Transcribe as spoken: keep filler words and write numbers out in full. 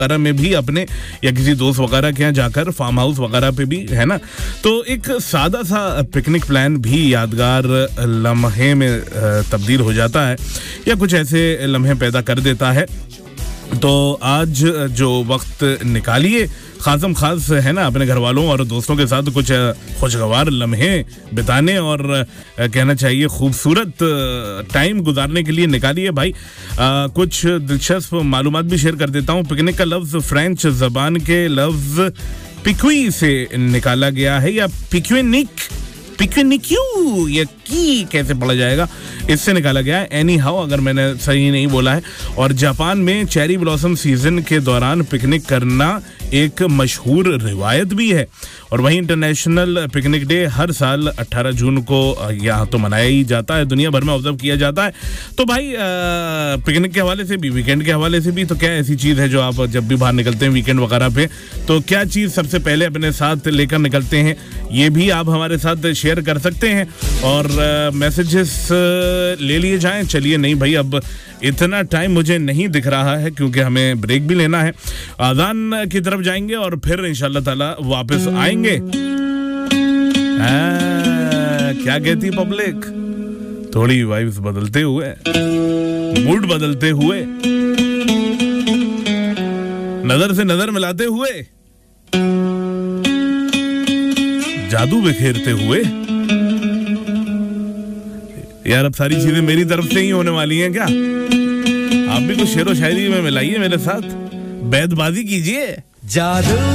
वगैरह में भी अपने या किसी दोस्त वगैरह के यहाँ जाकर फार्म हाउस वगैरह पे भी, है ना, तो एक सादा सा पिकनिक प्लान भी यादगार लम्हे में तब्दील हो जाता है या कुछ ऐसे लम्हे पैदा कर देता है। तो आज जो वक्त निकालिए खासम खास, है ना, अपने घर वालों और दोस्तों के साथ कुछ खुशगवार लम्हे बिताने और कहना चाहिए खूबसूरत टाइम गुजारने के लिए निकालिए भाई। आ, कुछ दिलचस्प मालूमात भी शेयर कर देता हूँ। पिकनिक का लफ्ज़ फ्रेंच ज़बान के लफ्ज़ पिक्वी से निकाला गया है या पिक्विनिक, पिक्विनिक्यू या की कैसे पढ़ा जाएगा, इससे निकाला गया है। एनी हाउ, अगर मैंने सही नहीं बोला है। और जापान में चेरी ब्लॉसम सीजन के दौरान पिकनिक करना एक मशहूर रिवायत भी है। और वहीं इंटरनेशनल पिकनिक डे हर साल अठारह जून को यहाँ तो मनाया ही जाता है, दुनिया भर में ऑब्जर्व किया जाता है। तो भाई पिकनिक के हवाले से भी, वीकेंड के हवाले से भी, तो क्या ऐसी चीज़ है जो आप जब भी बाहर निकलते हैं वीकेंड वगैरह पे, तो क्या चीज़ सबसे पहले अपने साथ लेकर निकलते हैं, ये भी आप हमारे साथ शेयर कर सकते हैं और मैसेजेस ले लिए जाएं। चलिए, नहीं भाई, अब इतना टाइम मुझे नहीं दिख रहा है क्योंकि हमें ब्रेक भी लेना है। आज़ान की तरफ जाएंगे और फिर इंशाल्लाह ताला वापस आएंगे। आ, क्या कहती पब्लिक, थोड़ी वाइब्स बदलते हुए, मूड बदलते हुए, नजर से नजर मिलाते हुए, जादू बिखेरते हुए। यार अब सारी चीजें मेरी तरफ से ही होने वाली हैं क्या? आप भी कुछ शेरो शायरी में मिलाइए मेरे साथ, बैदबाजी कीजिए। जादू